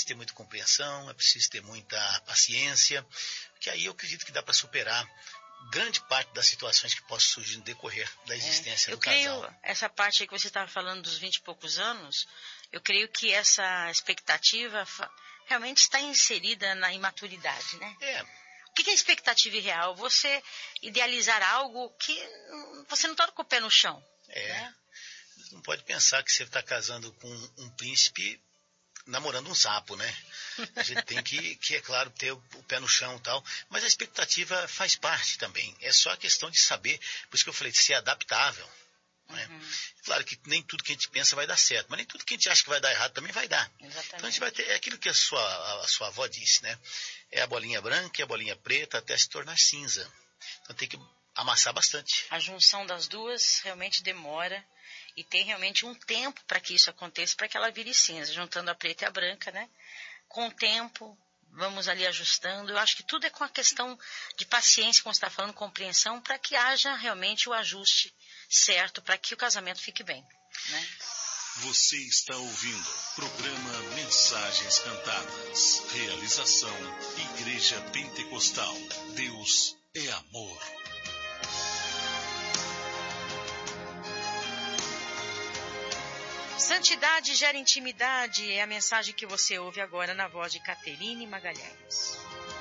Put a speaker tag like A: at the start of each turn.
A: ter muita compreensão, é preciso ter muita paciência, que aí eu acredito que dá para superar grande parte das situações que possam surgir no decorrer da existência do casal.
B: Eu creio, essa parte aí que você estava falando dos 20 e poucos anos, eu creio que essa expectativa realmente está inserida na imaturidade, né? O que é expectativa irreal? Você idealizar algo que você não está com o pé no chão. Né?
A: Não pode pensar que você está casando com um príncipe namorando um sapo, né? A gente tem que, é claro, ter o pé no chão e tal, mas a expectativa faz parte também. É só a questão de saber, por isso que eu falei, de ser adaptável. Né? Claro que nem tudo que a gente pensa vai dar certo, mas nem tudo que a gente acha que vai dar errado também vai dar.
B: Exatamente.
A: Então a gente vai ter, é aquilo que a sua avó disse, né? É a bolinha branca e a bolinha preta até se tornar cinza. Então tem que amassar bastante.
B: A junção das duas realmente demora e tem realmente um tempo para que isso aconteça, para que ela vire cinza, juntando a preta e a branca, né? Com o tempo, vamos ali ajustando. Eu acho que tudo é com a questão de paciência, como você está falando, compreensão, para que haja realmente o ajuste certo, para que o casamento fique bem, né?
C: Você está ouvindo programa Mensagens Cantadas. Realização Igreja Pentecostal. Deus é amor.
B: Santidade gera intimidade é a mensagem que você ouve agora na voz de Caterine Magalhães.